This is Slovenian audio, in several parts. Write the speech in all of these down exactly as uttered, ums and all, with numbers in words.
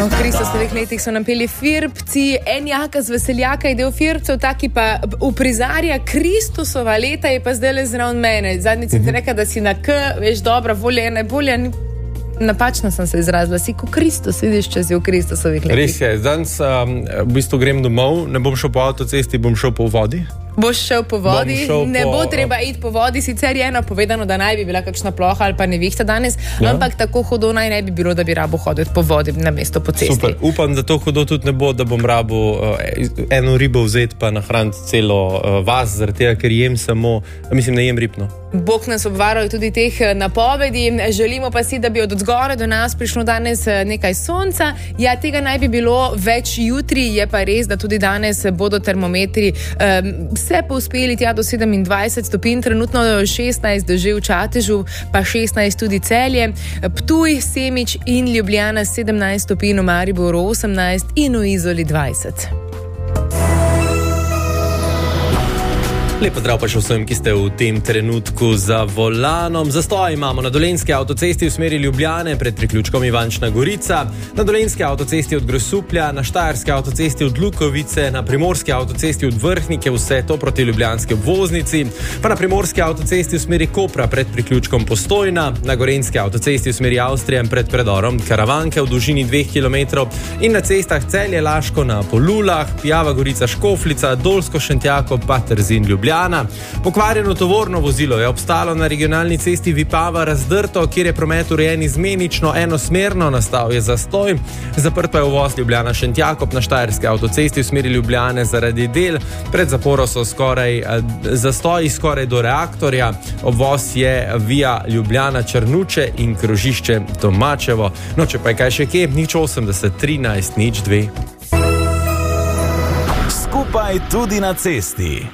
V Kristusovih letih so nam peli Firbci, en jaka z veseljaka je del Firbcev, taki pa uprizarja Kristusova leta je pa zdaj le zraven mene. Zadnjič sem ti rekla, da si na K, veš, dobra, volja je najbolja, napačno sem se izrazila, si ko Kristus, vidiš, če si v Kristusovih letih. Res je, danes um, v bistvu grem domov, ne bom šel po avtocesti, bom šel po vodi. Boš šel po vodi, šel ne po, bo treba iti po vodi, sicer je eno povedano, da naj bi bila kakšna ploha ali pa nevihta danes, ja. Ampak tako hudo naj ne bi bilo, da bi rabo hoditi po vodi na mesto po cesti. Super, upam, da to hudo tudi ne bo, da bom rabo uh, eno ribo vzeti pa nahraniti celo uh, vas, zaradi tega, ker jem samo, mislim, ne jem ribno. Bog nas obvaral tudi teh napovedi, želimo pa si, da bi od zgoraj do nas prišlo danes nekaj sonca. Ja, tega naj bi bilo več jutri, je pa res, da tudi danes bodo termometri um, vse povzpeli tja do sedemindvajset stopinj, trenutno šestnajst že v Čatežu, pa šestnajst tudi Celje, Ptuj, Semič in Ljubljana sedemnajst stopinj, v Mariboru osemnajst in v Izoli dvajset. Lep pozdrav pa še vsem, ki ste v tem trenutku za volanom. Zastoj imamo na Dolenjski avtocesti v smeri Ljubljane pred priključkom Ivančna Gorica, na Dolenjski avtocesti od Grosuplja, na Štajerski avtocesti od Lukovice, na Primorski avtocesti od Vrhnike, vse to proti ljubljanski obvoznici, pa na Primorski avtocesti v smeri Kopra pred priključkom Postojna, na Gorenjski avtocesti v smeri Avstrije pred predorom Karavanke v dolžini dveh kilometrov in na cestah Celje Laško na Polulah, Pijava Gorica Škofljica, Dolsko Šentjako pa Trzin Ljubljana. Pokvarjeno tovorno vozilo je obstalo na regionalni cesti Vipava Razdrto, kjer je promet urejen izmenično enosmerno, nastal je zastoj. Zaprt pa je uvoz Ljubljana Šentjakov na Štajerski avtocesti v smeri Ljubljane zaradi del. Pred zaporo so skoraj zastoji skoraj do reaktorja. Obvoz je via Ljubljana Črnuče in krožišče Tomačevo. No, če pa je kaj še kje, nič osemdeset, trinajst, nič dve. Skupaj tudi na cesti.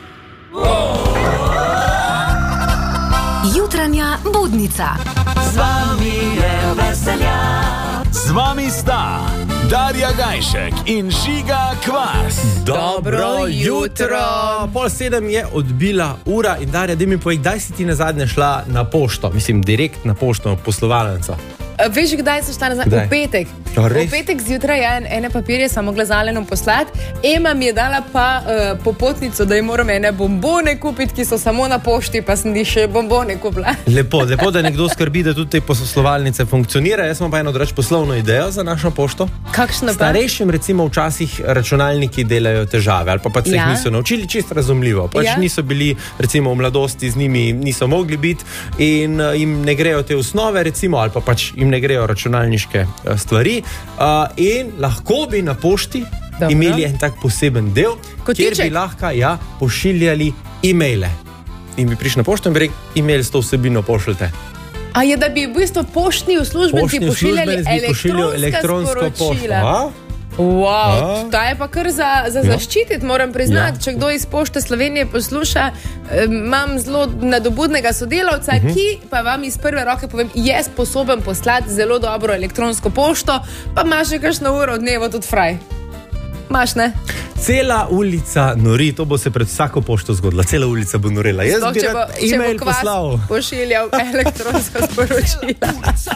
Jutranja budnica. Z vami je veseljak. Z vami sta Darja Gajšek in Žiga Kvas. Dobro jutro! Pol sedem je odbila ura in Darja, daj mi povej, kdaj si ti nazadnje šla na pošto? Mislim, direkt na pošto, poslovalnico. Veš, kdaj so šla nazaj? V petek. Ja, v petek zjutraj ja, ene papirje sem mogla zaleno poslati. Ema mi je dala pa uh, popotnico, da ji moram ene bombone kupiti, ki so samo na pošti, pa sem di še bombone kupila. Lepo, lepo, da nekdo skrbi, da tudi te poslovalnice funkcionira. Jaz imam pa eno drugačno poslovno idejo za našo pošto. Kakšna pa? Starejšim recimo včasih računalniki delajo težave, ali pa pa se jih ja. niso naučili, čisto razumljivo. Pač ja. niso bili, recimo v mladosti z njimi niso mogli biti in uh, jim ne grejo te osnove, recimo, ali pa pač jim ne grejo računalniške uh, stvari. Uh, in lahko bi na pošti Dobro. imeli en tak poseben del, Kotiček. kjer bi lahko ja, pošiljali e-maile. In bi prišli na pošto in bi rekli, e-mail s to vsebino pošljite. A je, da bi v bistvu poštni uslužbenci pošiljali elektronska, elektronsko sporočila? Pošto. Wow, to je pa kar za, za ja. zaščititi, moram priznati. Ja. Če kdo iz Pošte Slovenije posluša, imam zelo nadobudnega sodelavca, uh -huh. ki pa vam iz prve roke povem, je sposoben poslati zelo dobro elektronsko pošto, pa imaš še kakšno uro od dneva tudi fraj. Maš, ne? Cela ulica nori, to bo se pred vsako pošto zgodila. Cela ulica bo norela. Jaz Stoh, bi rad e-mail poslal. Pošiljal elektronsko sporočila.